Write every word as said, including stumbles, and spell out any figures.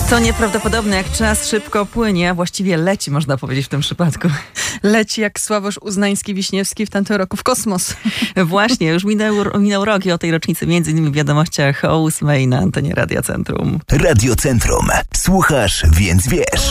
To nieprawdopodobne, jak czas szybko płynie, a właściwie leci, można powiedzieć w tym przypadku. Leci jak Sławosz Uznański-Wiśniewski w tamtym roku w kosmos. Właśnie, już minął, minął rok i o tej rocznicy między innymi w wiadomościach o ósmej na antenie Radia Centrum. Radio Centrum. Słuchasz, więc wiesz.